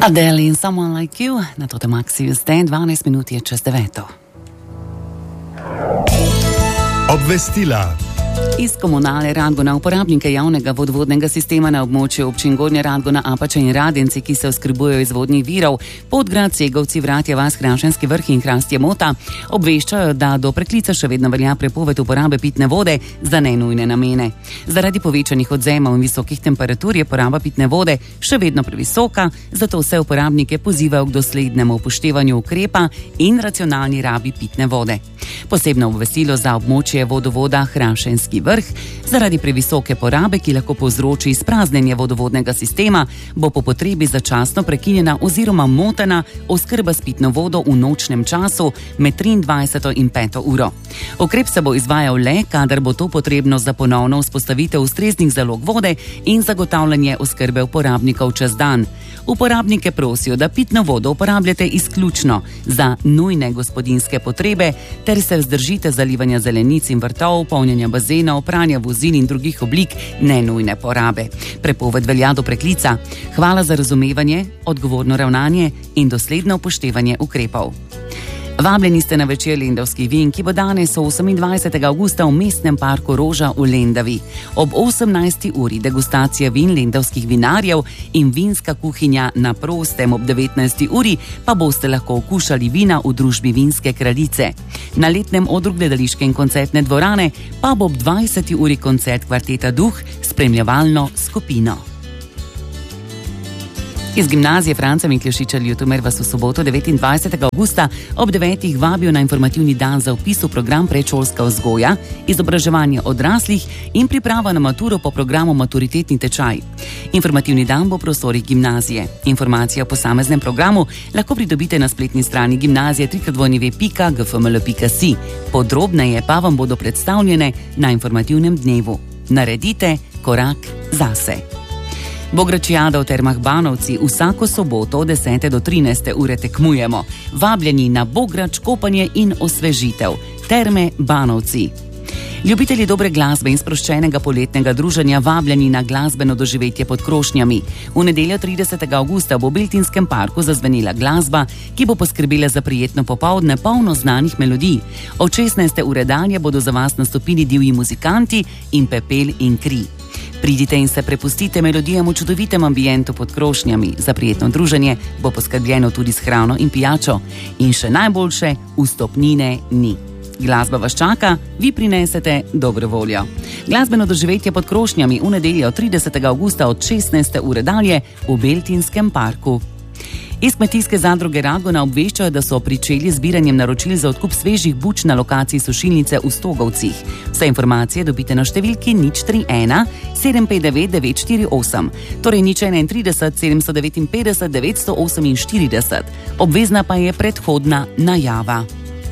Adele in Someone Like You, na Totem Maxiju zdaj 12 minut je čez 9. Obvestila. Iz Komunale Radgona uporabnike javnega vodovodnega sistema na območju občin Gornja Radgona, Apača in Radenci, ki se oskrbujejo iz vodnih virov, Podgrad, Segovci, Vratje vas, Krašenski vrh in Hrastje Mota, obveščajo, da do preklica še vedno velja prepoved uporabe pitne vode za nenujne namene. Zaradi povečanih odzemov in visokih temperatur je poraba pitne vode še vedno previsoka, zato vse uporabnike pozivajo k doslednemu upoštevanju ukrepa in racionalni rabi pitne vode. Posebno obvestilo za območje vodovoda Hrastniški vrh: zaradi previsoke porabe, ki lahko povzroči izpraznjenje vodovodnega sistema, bo po potrebi začasno prekinjena oziroma motena oskrba s pitno vodo v nočnem času med 23. in 5. uro. Ukrep se bo izvajal le, kadar bo to potrebno za ponovno vzpostavitev ustreznih zalog vode in zagotavljanje oskrbe uporabnikov čez dan. Uporabnike prosijo, da pitno vodo uporabljate izključno za nujne gospodinjske potrebe ter se vzdržite zalivanja zelenic in vrtov, polnjenja bazenov, pranja vozil in drugih oblik nenujne porabe. Prepoved velja do preklica. Hvala za razumevanje, odgovorno ravnanje in dosledno upoštevanje ukrepov. Vabljeni ste na večer Lendavskih vin, ki bo danes 28. avgusta v mestnem parku Roža v Lendavi. Ob 18. uri degustacija vin lendavskih vinarjev in vinska kuhinja na prostem. Ob 19. uri pa boste lahko okušali vina v družbi vinske kraljice. Na letnem odru gledališke in koncertne dvorane pa bo ob 20. uri koncert kvarteta Duh s spremljevalno skupino. Iz gimnazije Franca Miklošiča Ljutomer vas v soboto 29. avgusta ob 9. vabijo na informativni dan za vpis v program predšolska vzgoja, izobraževanje odraslih in priprava na maturo po programu maturitetni tečaj. Informativni dan bo v prostorih gimnazije. Informacije o posameznem programu lahko pridobite na spletni strani gimnazije www.gfml.si. Podrobneje pa vam bodo predstavljene na informativnem dnevu. Naredite korak zase. Bogračijada v Termah Banovci vsako soboto od 10. do 13. ure tekmujemo. Vabljeni na bograč, kopanje in osvežitev. Terme Banovci. Ljubitelji dobre glasbe in sproščenega poletnega druženja vabljeni na glasbeno doživetje pod krošnjami. V nedeljo 30. avgusta bo v Beltinskem parku zazvenela glasba, ki bo poskrbela za prijetno popoldne polno znanih melodij. Od 16. ure dalje bodo za vas nastopili divji muzikanti in Pepel in kri. Pridite in se prepustite melodijam v čudovitem ambientu pod krošnjami. Za prijetno druženje bo poskrbljeno tudi s hrano in pijačo. In še najboljše, vstopnine ni. Glasba vas čaka, vi prinesete dobro voljo. Glasbeno doživetje pod krošnjami v nedeljo 30. avgusta od 16. ure dalje v Beltinskem parku. Iz Kmetijske zadruge Radgona obveščajo, da so pričeli z zbiranjem naročil za odkup svežih buč na lokaciji sušilnice v Stogovcih. Vse informacije dobite na številki 031 759 948, torej 031 759 948. Obvezna pa je predhodna najava.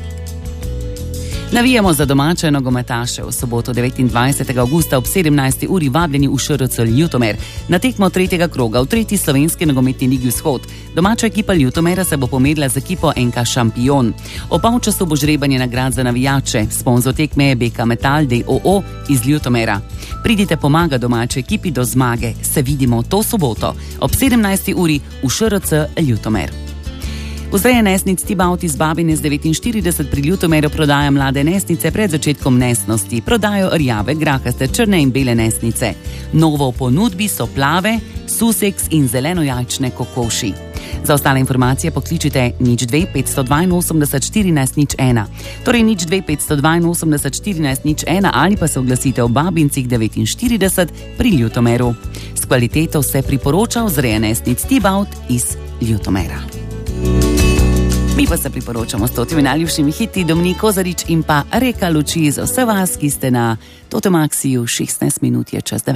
Navijamo za domače nogometaše. V soboto 29. avgusta ob 17. uri vabljeni v ŠRC Ljutomer na tekmo tretjega kroga v tretji slovenski nogometni ligi Vzhod. Domača ekipa Ljutomera se bo pomerila z ekipo NK Šampion. Ob polčasu bo žrebanje nagrad za navijače. Sponzor tekme je BK Metal d.o.o. iz Ljutomera. Pridite pomaga domači ekipi do zmage. Se vidimo to soboto ob 17. uri v ŠRC Ljutomer. Vzreja nesnic Tibaut iz Babine z 49 pri Ljutomeru prodaja mlade nesnice pred začetkom nesnosti. Prodajo rjave, grakaste, črne in bele nesnice. Novo v ponudbi so plave, suseks in zelenojajčne kokoši. Za ostale informacije pokličite 02 582 14 01, torej 02 582 14 01 ali pa se oglasite v Babincih 49 pri Ljutomeru. S kvaliteto se priporoča vzreja nesnic Tibaut iz Ljutomera. Mi pa se priporočamo s totimi najljubšimi hiti Dominik Kozarič in pa Reka luči za vse vas, ki ste na Totem Maxiju. 16 minut je čez 9.